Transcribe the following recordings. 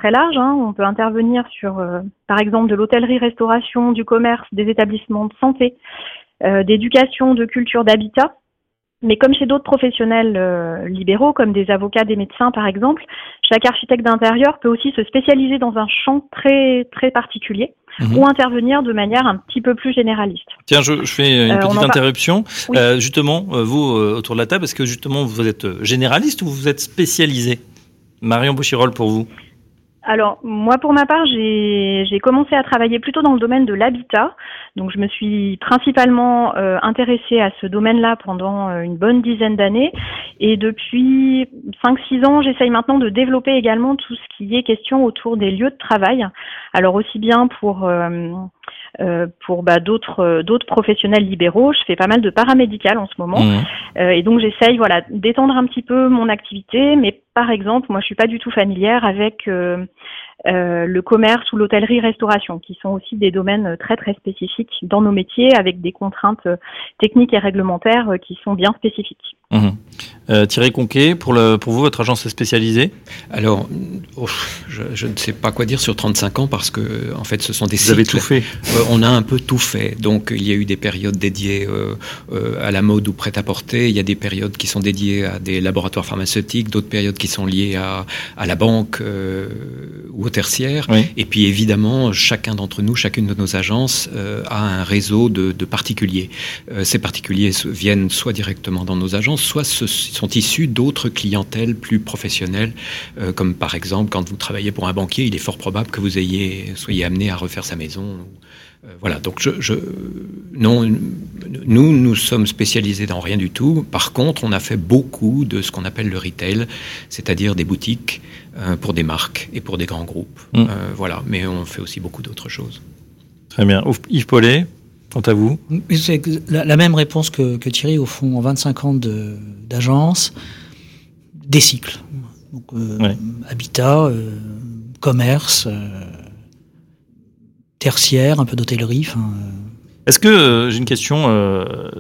très large. On peut intervenir sur, par exemple, de l'hôtellerie-restauration, du commerce, des établissements de santé, d'éducation, de culture, d'habitat. Mais comme chez d'autres professionnels libéraux, comme des avocats, des médecins par exemple, chaque architecte d'intérieur peut aussi se spécialiser dans un champ très, très particulier ou intervenir de manière un petit peu plus généraliste. Tiens, je fais une petite interruption. Oui. Justement, vous, autour de la table, est-ce que justement vous êtes généraliste ou vous êtes spécialisé ? Marion Bouchirol, pour vous ? Alors, moi, pour ma part, j'ai commencé à travailler plutôt dans le domaine de l'habitat. Donc, je me suis principalement intéressée à ce domaine-là pendant une bonne dizaine d'années. Et depuis 5-6 ans, j'essaye maintenant de développer également tout ce qui est question autour des lieux de travail. Alors, aussi bien pour d'autres professionnels libéraux. Je fais pas mal de paramédical en ce moment. Et donc, j'essaye d'étendre un petit peu mon activité. Mais par exemple, moi, je suis pas du tout familière avec le commerce ou l'hôtellerie-restauration, qui sont aussi des domaines très, très spécifiques dans nos métiers, avec des contraintes techniques et réglementaires qui sont bien spécifiques. Thierry Conquet, pour vous, votre agence est spécialisée ? Alors, je ne sais pas quoi dire sur 35 ans parce que, en fait, ce sont des cycles. Vous avez tout fait. On a un peu tout fait. Donc, il y a eu des périodes dédiées à la mode ou prêt-à-porter. Il y a des périodes qui sont dédiées à des laboratoires pharmaceutiques, d'autres périodes qui sont liées à la banque ou au tertiaire. Oui. Et puis, évidemment, chacun d'entre nous, chacune de nos agences a un réseau de particuliers. Ces particuliers viennent soit directement dans nos agences, soit sont issus d'autres clientèles plus professionnelles, comme par exemple, quand vous travaillez pour un banquier, il est fort probable que vous soyez amené à refaire sa maison. Voilà, donc non, nous sommes spécialisés dans rien du tout. Par contre, on a fait beaucoup de ce qu'on appelle le retail, c'est-à-dire des boutiques pour des marques et pour des grands groupes. Voilà, mais on fait aussi beaucoup d'autres choses. Très bien. Yves Paulet, quant à vous ? C'est la même réponse que Thierry, au fond, en 25 ans d'agence, des cycles. Donc, habitat, commerce, tertiaire, un peu d'hôtellerie. Est-ce que j'ai une question d'actualité ?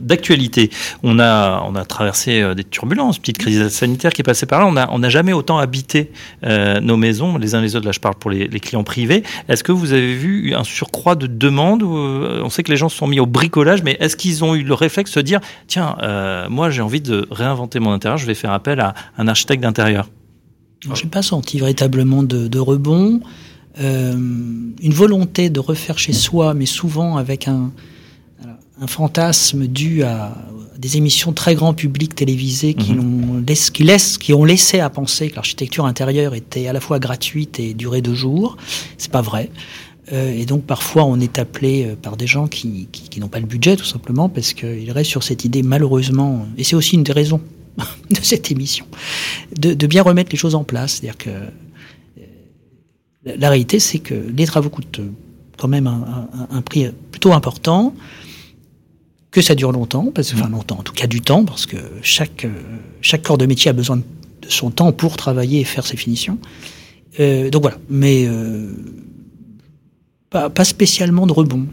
On a traversé des turbulences, petite crise sanitaire qui est passée par là. On n'a jamais autant habité nos maisons les uns les autres. Là, je parle pour les clients privés. Est-ce que vous avez vu un surcroît de demandes ? On sait que les gens se sont mis au bricolage, mais est-ce qu'ils ont eu le réflexe de se dire tiens, moi j'ai envie de réinventer mon intérieur, je vais faire appel à un architecte d'intérieur ? Je n'ai pas senti véritablement de rebond. Une volonté de refaire chez soi, mais souvent avec un fantasme dû à des émissions très grand public télévisées qui ont laissé à penser que l'architecture intérieure était à la fois gratuite et durait 2 jours. C'est pas vrai. Et donc parfois on est appelé par des gens qui n'ont pas le budget tout simplement parce qu'ils restent sur cette idée malheureusement, et c'est aussi une des raisons de cette émission, de bien remettre les choses en place. C'est-à-dire que la réalité c'est que les travaux coûtent quand même un prix plutôt important, que ça dure longtemps, longtemps, en tout cas du temps, parce que chaque corps de métier a besoin de son temps pour travailler et faire ses finitions. Donc voilà, mais pas spécialement de rebond.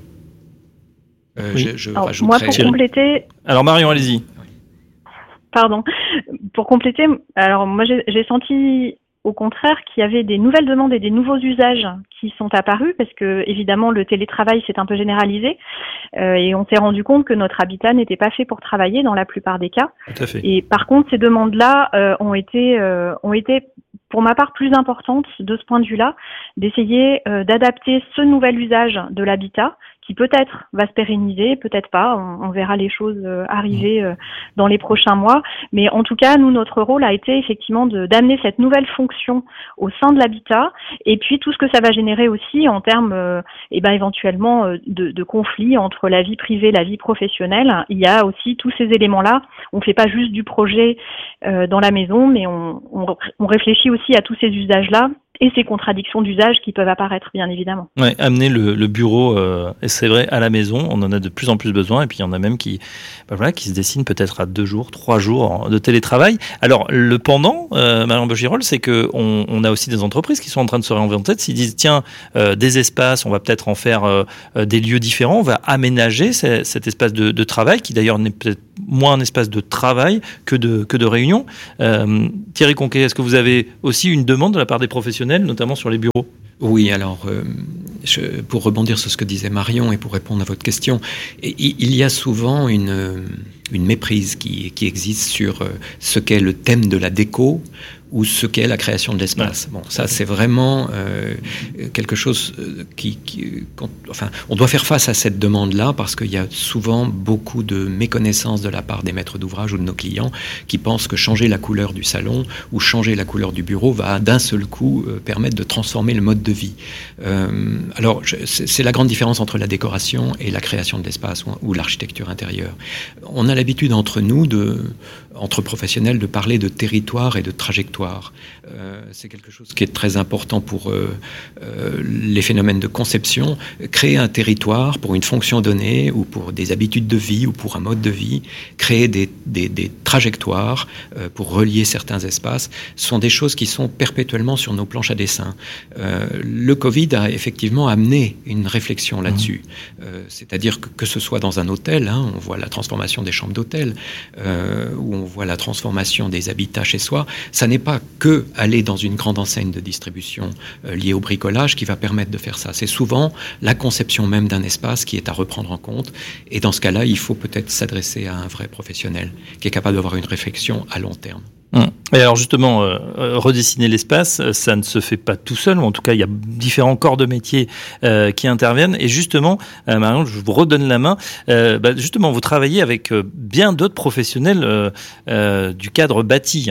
Je rajouterais... Moi, pour compléter... Alors Marion, allez-y. Pardon. Pour compléter, alors moi j'ai senti au contraire qu'il y avait des nouvelles demandes et des nouveaux usages qui sont apparus parce que évidemment le télétravail s'est un peu généralisé et on s'est rendu compte que notre habitat n'était pas fait pour travailler dans la plupart des cas. Tout à fait. Et par contre ces demandes-là ont été pour ma part plus importantes de ce point de vue-là, d'essayer d'adapter ce nouvel usage de l'habitat qui peut-être va se pérenniser, peut-être pas, on verra les choses arriver dans les prochains mois, mais en tout cas, nous, notre rôle a été effectivement d'amener cette nouvelle fonction au sein de l'habitat, et puis tout ce que ça va générer aussi en termes éventuellement de conflits entre la vie privée et la vie professionnelle. Il y a aussi tous ces éléments-là, on fait pas juste du projet dans la maison, mais on réfléchit aussi à tous ces usages-là, et ces contradictions d'usage qui peuvent apparaître, bien évidemment. Ouais, amener le bureau, et c'est vrai, à la maison, on en a de plus en plus besoin, et puis il y en a même qui se dessinent peut-être à 2 jours, 3 jours de télétravail. Alors, le pendant, Marion Bouchirol, c'est que on a aussi des entreprises qui sont en train de se réinventer, s'ils disent, tiens, des espaces, on va peut-être en faire des lieux différents, on va aménager cet espace de travail, qui d'ailleurs n'est peut-être moins un espace de travail que de réunion. Thierry Conquet, est-ce que vous avez aussi une demande de la part des professionnels, notamment sur les bureaux ? Oui, alors, pour rebondir sur ce que disait Marion et pour répondre à votre question, il y a souvent une méprise qui existe sur ce qu'est le thème de la déco ou ce qu'est la création de l'espace. Bon, ça c'est vraiment quelque chose on doit faire face à cette demande-là parce qu'il y a souvent beaucoup de méconnaissance de la part des maîtres d'ouvrage ou de nos clients qui pensent que changer la couleur du salon ou changer la couleur du bureau va d'un seul coup permettre de transformer le mode de vie. Alors, c'est la grande différence entre la décoration et la création de l'espace ou l'architecture intérieure. On a l'habitude entre nous, entre professionnels, de parler de territoire et de trajectoire. C'est quelque chose qui est très important pour les phénomènes de conception. Créer un territoire pour une fonction donnée ou pour des habitudes de vie ou pour un mode de vie, créer des trajectoires pour relier certains espaces, sont des choses qui sont perpétuellement sur nos planches à dessin. Le Covid a effectivement amené une réflexion là-dessus. C'est-à-dire que ce soit dans un hôtel, on voit la transformation des chambres d'hôtel, où on voit la transformation des habitats chez soi, ça n'est pas que aller dans une grande enseigne de distribution liée au bricolage qui va permettre de faire ça. C'est souvent la conception même d'un espace qui est à reprendre en compte. Et dans ce cas-là, il faut peut-être s'adresser à un vrai professionnel qui est capable d'avoir une réflexion à long terme. Et alors justement, redessiner l'espace, ça ne se fait pas tout seul, ou en tout cas il y a différents corps de métier qui interviennent. Et justement, Marion, je vous redonne la main. Justement, vous travaillez avec bien d'autres professionnels du cadre bâti.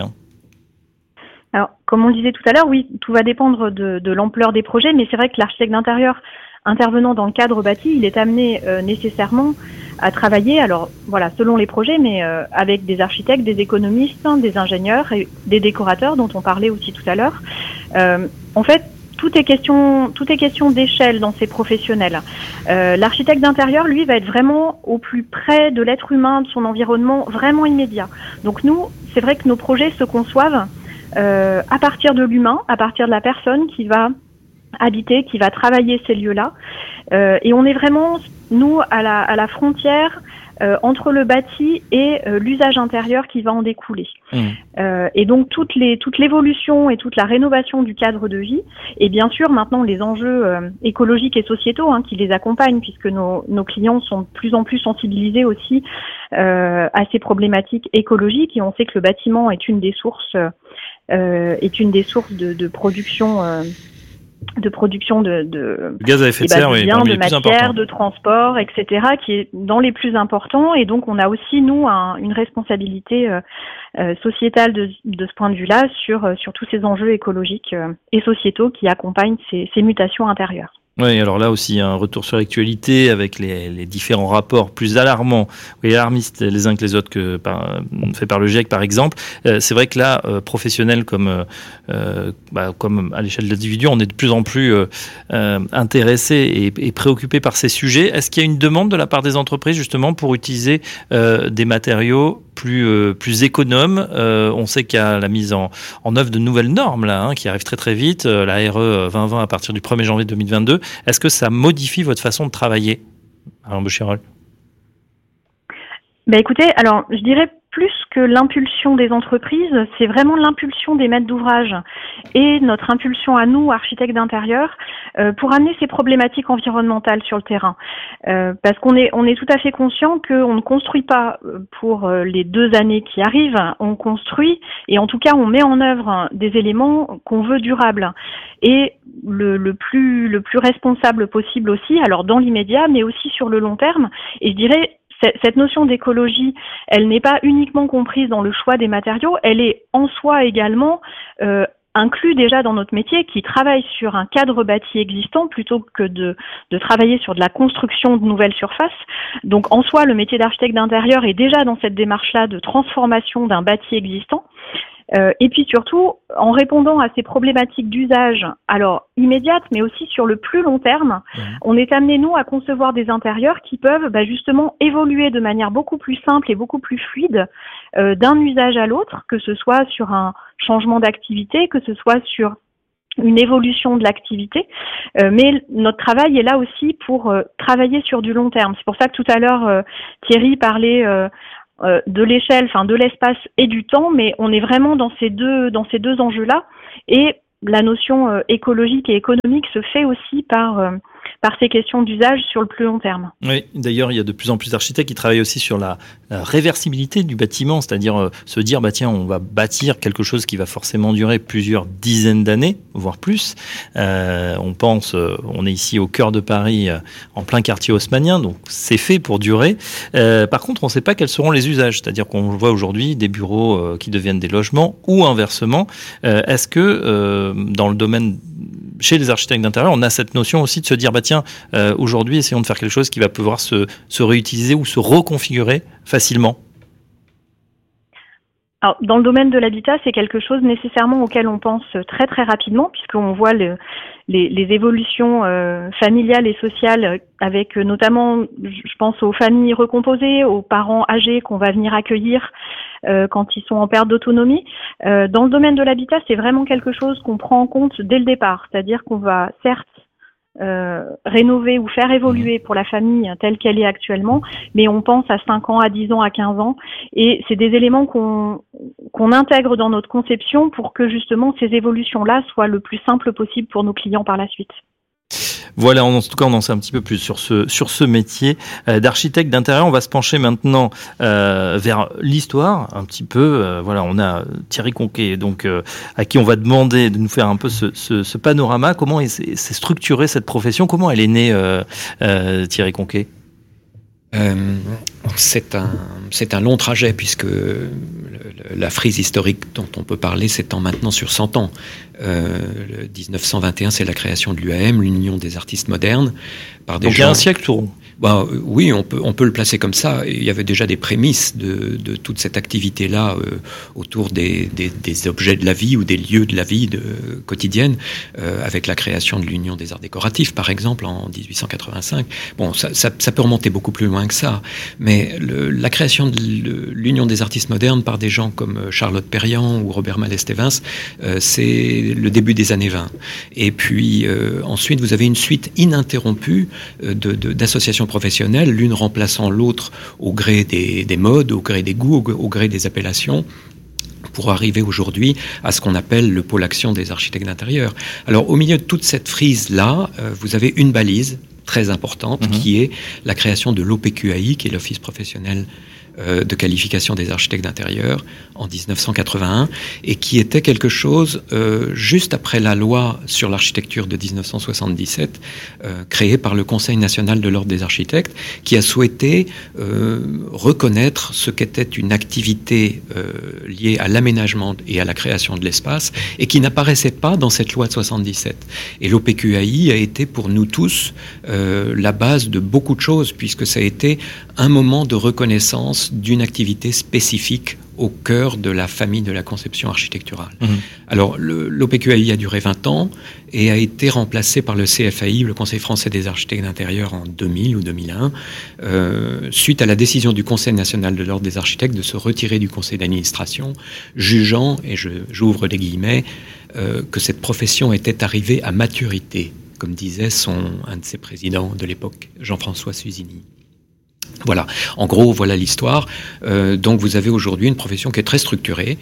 Alors, comme on le disait tout à l'heure, oui, tout va dépendre de l'ampleur des projets, mais c'est vrai que l'architecte d'intérieur intervenant dans le cadre bâti, il est amené nécessairement à travailler, alors voilà, selon les projets, mais avec des architectes, des économistes, des ingénieurs et des décorateurs dont on parlait aussi tout à l'heure. En fait, tout est question d'échelle dans ces professionnels. L'architecte d'intérieur, lui, va être vraiment au plus près de l'être humain, de son environnement, vraiment immédiat. Donc nous, c'est vrai que nos projets se conçoivent à partir de l'humain, à partir de la personne qui va habiter, qui va travailler ces lieux-là. Et on est vraiment, nous, à la frontière entre le bâti et l'usage intérieur qui va en découler. Et donc toute l'évolution et toute la rénovation du cadre de vie, et bien sûr maintenant les enjeux écologiques et sociétaux qui les accompagnent, puisque nos clients sont de plus en plus sensibilisés aussi à ces problématiques écologiques, et on sait que le bâtiment est une des sources de production de gaz à effet de serre, de matière, de transport, etc., qui est dans les plus importants. Et donc, on a aussi, nous, une responsabilité sociétale de ce point de vue-là sur tous ces enjeux écologiques et sociétaux qui accompagnent ces mutations intérieures. Oui, alors là aussi, un retour sur l'actualité avec les différents rapports plus alarmants et alarmistes les uns que les autres fait par le GIEC, par exemple. C'est vrai que là, professionnels comme à l'échelle de l'individu, on est de plus en plus intéressés et préoccupés par ces sujets. Est-ce qu'il y a une demande de la part des entreprises justement pour utiliser des matériaux plus économes? On sait qu'il y a la mise en œuvre de nouvelles normes là, qui arrivent très très vite, la RE 2020 à partir du 1er janvier 2022. Est-ce que ça modifie votre façon de travailler, Marion Bochirol? Écoutez, alors je dirais plus que l'impulsion des entreprises, c'est vraiment l'impulsion des maîtres d'ouvrage et notre impulsion à nous, architectes d'intérieur, pour amener ces problématiques environnementales sur le terrain. Parce qu'on est tout à fait conscient qu'on ne construit pas pour les 2 années qui arrivent, on construit et en tout cas on met en œuvre des éléments qu'on veut durables et le plus responsable possible aussi, alors dans l'immédiat mais aussi sur le long terme. Et je dirais, cette notion d'écologie, elle n'est pas uniquement comprise dans le choix des matériaux, elle est en soi également inclus déjà dans notre métier qui travaille sur un cadre bâti existant plutôt que de travailler sur de la construction de nouvelles surfaces. Donc en soi, le métier d'architecte d'intérieur est déjà dans cette démarche-là de transformation d'un bâti existant. Et puis surtout, en répondant à ces problématiques d'usage, alors immédiates, mais aussi sur le plus long terme, on est amené, nous, à concevoir des intérieurs qui peuvent justement évoluer de manière beaucoup plus simple et beaucoup plus fluide d'un usage à l'autre, que ce soit sur un changement d'activité, que ce soit sur une évolution de l'activité, mais notre travail est là aussi pour travailler sur du long terme. C'est pour ça que tout à l'heure, Thierry parlait de l'échelle, enfin de l'espace et du temps, mais on est vraiment dans ces deux enjeux-là. Et la notion écologique et économique se fait aussi par ces questions d'usage sur le plus long terme. Oui, d'ailleurs, il y a de plus en plus d'architectes qui travaillent aussi sur la réversibilité du bâtiment, c'est-à-dire se dire, tiens, on va bâtir quelque chose qui va forcément durer plusieurs dizaines d'années, voire plus. On est ici au cœur de Paris, en plein quartier haussmannien, donc c'est fait pour durer. Par contre, on ne sait pas quels seront les usages, c'est-à-dire qu'on voit aujourd'hui des bureaux qui deviennent des logements ou inversement. Est-ce que dans le domaine chez les architectes d'intérieur, on a cette notion aussi de se dire, aujourd'hui, essayons de faire quelque chose qui va pouvoir se réutiliser ou se reconfigurer facilement. Alors, dans le domaine de l'habitat, c'est quelque chose nécessairement auquel on pense très très rapidement, puisqu'on voit les évolutions familiales et sociales, avec notamment, je pense aux familles recomposées, aux parents âgés qu'on va venir accueillir quand ils sont en perte d'autonomie. Dans le domaine de l'habitat, c'est vraiment quelque chose qu'on prend en compte dès le départ, c'est-à-dire qu'on va certes rénover ou faire évoluer pour la famille telle qu'elle est actuellement, mais on pense à 5 ans, à 10 ans, à 15 ans, et c'est des éléments qu'on intègre dans notre conception pour que justement ces évolutions-là soient le plus simples possible pour nos clients par la suite. Voilà, en tout cas, on en sait un petit peu plus sur ce métier d'architecte d'intérieur. On va se pencher maintenant vers l'histoire, un petit peu. Voilà, on a Thierry Conquet, donc à qui on va demander de nous faire un peu ce panorama. Comment s'est structurée cette profession? Comment elle est née, Thierry Conquet? C'est un long trajet, puisque la frise historique dont on peut parler s'étend maintenant sur 100 ans. Le 1921, c'est la création de l'UAM, l'Union des artistes modernes, par des gens... Donc il y a un siècle tout rond. Oui, on peut le placer comme ça. Il y avait déjà des prémices de toute cette activité-là autour des objets de la vie ou des lieux de la vie quotidienne, avec la création de l'Union des arts décoratifs, par exemple, en 1885. Bon, ça peut remonter beaucoup plus loin que ça, mais la création de l'Union des artistes modernes par des gens comme Charlotte Perriand ou Robert Mallet-Stevens, c'est le début des années 20. Et puis ensuite, vous avez une suite ininterrompue d'associations professionnelles, l'une remplaçant l'autre au gré des modes, au gré des goûts, au gré des appellations, pour arriver aujourd'hui à ce qu'on appelle le pôle action des architectes d'intérieur. Alors, au milieu de toute cette frise-là, vous avez une balise très importante qui est la création de l'OPQAI, qui est l'Office professionnel de qualification des architectes d'intérieur, en 1981, et qui était quelque chose juste après la loi sur l'architecture de 1977, créée par le Conseil national de l'ordre des architectes, qui a souhaité reconnaître ce qu'était une activité liée à l'aménagement et à la création de l'espace, et qui n'apparaissait pas dans cette loi de 77. Et l'OPQAI a été pour nous tous la base de beaucoup de choses, puisque ça a été un moment de reconnaissance d'une activité spécifique au cœur de la famille de la conception architecturale. Alors, l'OPQAI a duré 20 ans et a été remplacé par le CFAI, le Conseil français des architectes d'intérieur, en 2000 ou 2001, suite à la décision du Conseil national de l'ordre des architectes de se retirer du conseil d'administration, jugeant, et j'ouvre les guillemets, que cette profession était arrivée à maturité, comme disait un de ses présidents de l'époque, Jean-François Susini. Voilà, en gros, voilà l'histoire. Donc vous avez aujourd'hui une profession qui est très structurée,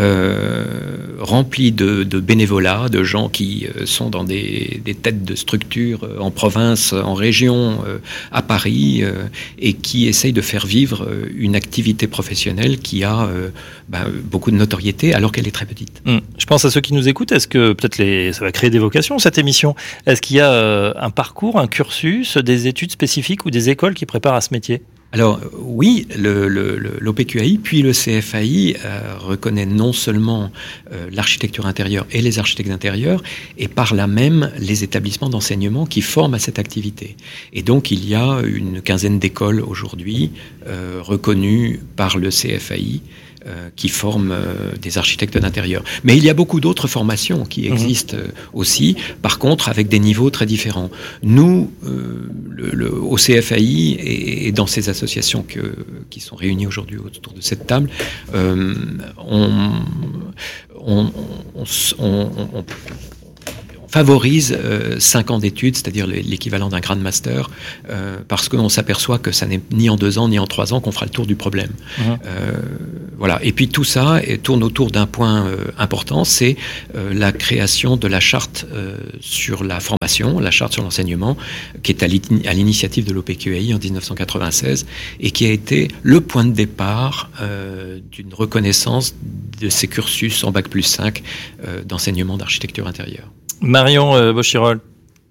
remplie de bénévolat, de gens qui sont dans des têtes de structures en province, en région, à Paris, et qui essayent de faire vivre une activité professionnelle qui a beaucoup de notoriété alors qu'elle est très petite. Je pense à ceux qui nous écoutent. Est-ce que peut-être ça va créer des vocations, cette émission? Est-ce qu'il y a un parcours, un cursus, des études spécifiques ou des écoles qui préparent à ce métier? Alors oui, l'OPQAI puis le CFAI reconnaît non seulement l'architecture intérieure et les architectes d'intérieur, et par là même les établissements d'enseignement qui forment à cette activité. Et donc il y a une quinzaine d'écoles aujourd'hui reconnues par le CFAI qui forment des architectes d'intérieur. Mais il y a beaucoup d'autres formations qui existent aussi, par contre avec des niveaux très différents. Nous, au CFAI et dans ces associations qui sont réunies aujourd'hui autour de cette table, favorise 5 ans d'études, c'est-à-dire l'équivalent d'un Grand Master, parce qu'on s'aperçoit que ça n'est ni en 2 ans ni en 3 ans qu'on fera le tour du problème. Voilà. Et puis tout ça tourne autour d'un point important, c'est la création de la charte sur la formation, la charte sur l'enseignement, qui est à l'initiative de l'OPQAI en 1996 et qui a été le point de départ d'une reconnaissance de ces cursus en Bac+5 d'enseignement d'architecture intérieure. Marion Boschirol.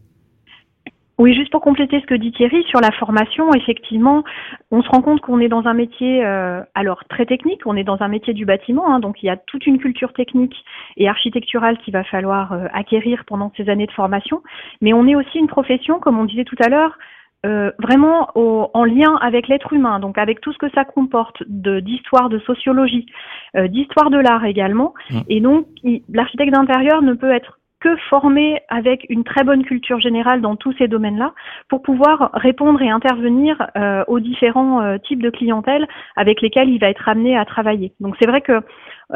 Oui, juste pour compléter ce que dit Thierry sur la formation, effectivement, on se rend compte qu'on est dans un métier alors très technique, on est dans un métier du bâtiment, donc il y a toute une culture technique et architecturale qu'il va falloir acquérir pendant ces années de formation, mais on est aussi une profession, comme on disait tout à l'heure, vraiment en lien avec l'être humain, donc avec tout ce que ça comporte d'histoire, de sociologie, d'histoire de l'art également, et donc l'architecte d'intérieur ne peut être que formé avec une très bonne culture générale dans tous ces domaines-là pour pouvoir répondre et intervenir aux différents types de clientèle avec lesquels il va être amené à travailler. Donc c'est vrai que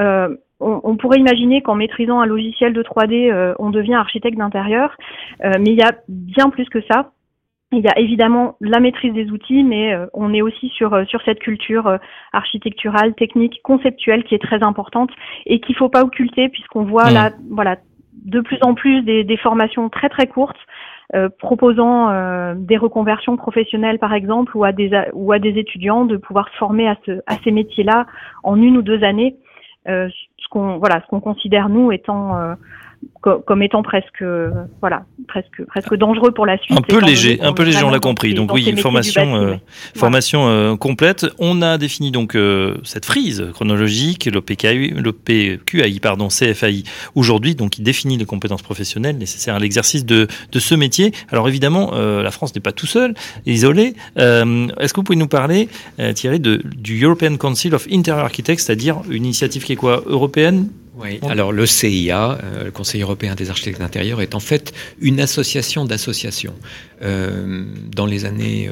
on pourrait imaginer qu'en maîtrisant un logiciel de 3D, on devient architecte d'intérieur, mais il y a bien plus que ça. Il y a évidemment la maîtrise des outils, mais on est aussi sur cette culture architecturale, technique, conceptuelle qui est très importante et qu'il faut pas occulter puisqu'on voit là, voilà, de plus en plus des formations très très courtes proposant des reconversions professionnelles par exemple ou à des étudiants de pouvoir se former à ces métiers-là en 1 ou 2 années, ce qu'on considère nous étant comme étant presque dangereux pour la suite. Un peu léger, on l'a compris. Donc oui, formation complète. On a défini donc cette frise chronologique, l'OPQAI, CFAI aujourd'hui, donc qui définit les compétences professionnelles nécessaires à l'exercice de ce métier. Alors évidemment, la France n'est pas tout seul, isolée. Est-ce que vous pouvez nous parler, Thierry, du European Council of Interior Architects, c'est-à-dire une initiative qui est quoi, européenne? Oui, alors le CIA, le Conseil européen des architectes d'intérieur, est en fait une association d'associations. Dans les années,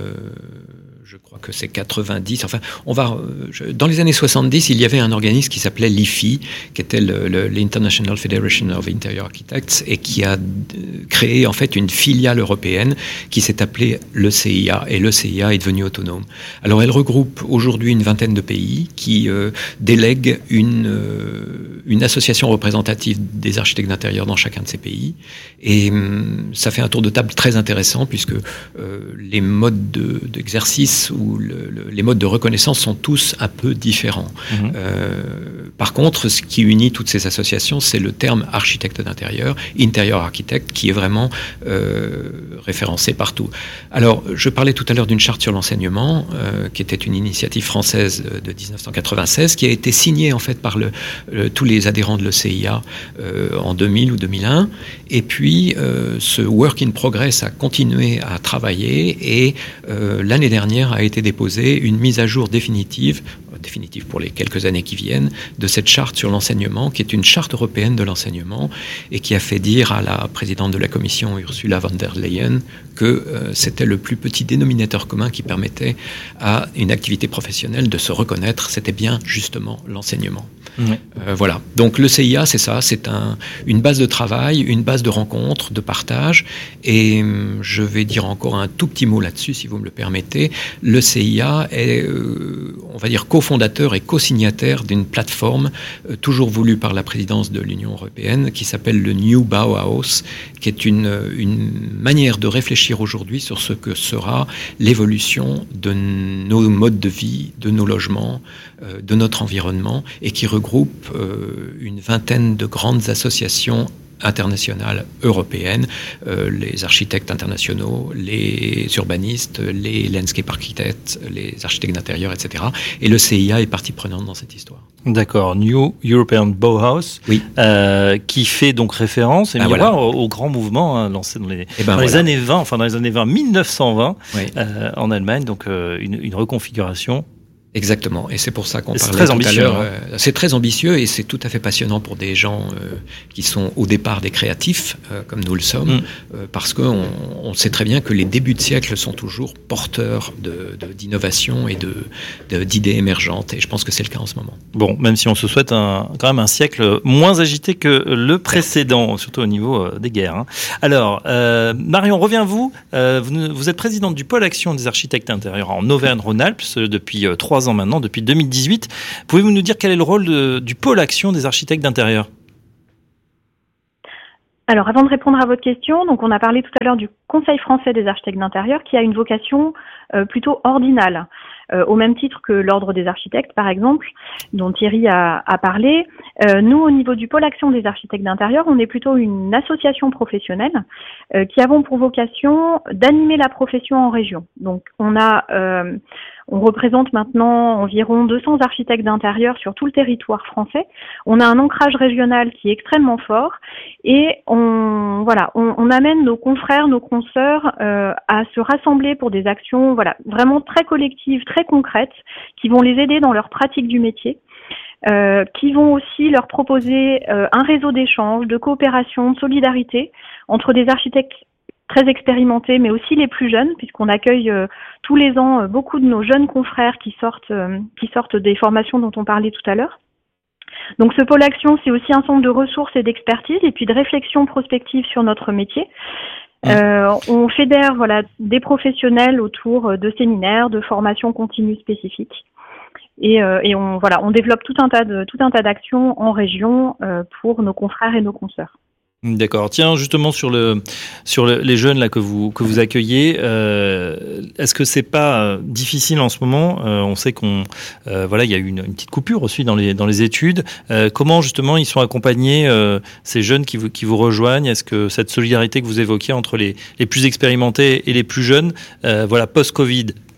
je crois que c'est 90, enfin, dans les années 70, il y avait un organisme qui s'appelait l'IFI, qui était l'International Federation of Interior Architects, et qui a créé en fait une filiale européenne qui s'est appelée le CIA, et le CIA est devenu autonome. Alors elle regroupe aujourd'hui une 20aine de pays qui délèguent une association représentative des architectes d'intérieur dans chacun de ces pays, et ça fait un tour de table très intéressant puisque les modes d'exercice ou les modes de reconnaissance sont tous un peu différents. Par contre, ce qui unit toutes ces associations, c'est le terme architecte d'intérieur, interior architect, qui est vraiment référencé partout. Alors, je parlais tout à l'heure d'une charte sur l'enseignement, qui était une initiative française de 1996, qui a été signée en fait par tous les adhérents de l'ECIA en 2000 ou 2001. Et puis, ce work in progress a continué à travailler et l'année dernière a été déposée une mise à jour définitive pour les quelques années qui viennent, de cette charte sur l'enseignement, qui est une charte européenne de l'enseignement, et qui a fait dire à la présidente de la Commission, Ursula von der Leyen, que c'était le plus petit dénominateur commun qui permettait à une activité professionnelle de se reconnaître, c'était bien justement l'enseignement. Voilà, donc le CIA, c'est ça, c'est une base de travail, une base de rencontres, de partage, et je vais dire encore un tout petit mot là-dessus, si vous me le permettez. Le CIA est, on va dire, cofondateur et co-signataire d'une plateforme toujours voulue par la présidence de l'Union européenne qui s'appelle le New Bauhaus, qui est une manière de réfléchir aujourd'hui sur ce que sera l'évolution de nos modes de vie, de nos logements, de notre environnement, et qui regroupe une 20aine de grandes associations internationales européennes, les architectes internationaux, les urbanistes, les landscape architects, les architectes d'intérieur, etc. Et le CIA est partie prenante dans cette histoire. D'accord, New European Bauhaus, oui. Qui fait donc référence et miroir au grand mouvement lancé dans les années 20, enfin dans les années 1920, oui. En Allemagne, donc une reconfiguration Exactement, et c'est pour ça qu'on parlait très tout ambitieux, à l'heure. hein. C'est très ambitieux et c'est tout à fait passionnant pour des gens qui sont au départ des créatifs, comme nous le sommes, parce qu'on sait très bien que les débuts de siècle sont toujours porteurs d'innovation et d'idées émergentes, et je pense que c'est le cas en ce moment. Bon, même si on se souhaite quand même un siècle moins agité que le précédent, surtout au niveau des guerres. Hein. Alors, Marion, reviens-vous. Vous êtes présidente du pôle action des architectes intérieurs en Auvergne-Rhône-Alpes depuis 3 ans maintenant, depuis 2018. Pouvez-vous nous dire quel est le rôle du pôle action des architectes d'intérieur ? Alors, avant de répondre à votre question, donc on a parlé tout à l'heure du Conseil français des architectes d'intérieur qui a une vocation plutôt ordinale, au même titre que l'Ordre des architectes, par exemple, dont Thierry a parlé. Nous, au niveau du pôle action des architectes d'intérieur, on est plutôt une association professionnelle qui avons pour vocation d'animer la profession en région. Donc, on représente maintenant environ 200 architectes d'intérieur sur tout le territoire français. On a un ancrage régional qui est extrêmement fort et on amène nos confrères, nos consoeurs à se rassembler pour des actions vraiment très collectives, très concrètes, qui vont les aider dans leur pratique du métier. Qui vont aussi leur proposer un réseau d'échange, de coopération, de solidarité entre des architectes très expérimentés, mais aussi les plus jeunes, puisqu'on accueille tous les ans beaucoup de nos jeunes confrères qui sortent des formations dont on parlait tout à l'heure. Donc ce pôle action, c'est aussi un centre de ressources et d'expertise, et puis de réflexion prospective sur notre métier. On fédère des professionnels autour de séminaires, de formations continues spécifiques. Et on développe tout un tas d'actions en région pour nos confrères et nos consoeurs. D'accord. Tiens, justement sur les jeunes là que vous accueillez, est-ce que c'est pas difficile en ce moment ? On sait il y a eu une petite coupure aussi dans les études. Comment justement ils sont accompagnés ces jeunes qui vous rejoignent ? Est-ce que cette solidarité que vous évoquiez entre les plus expérimentés et les plus jeunes, post-Covid,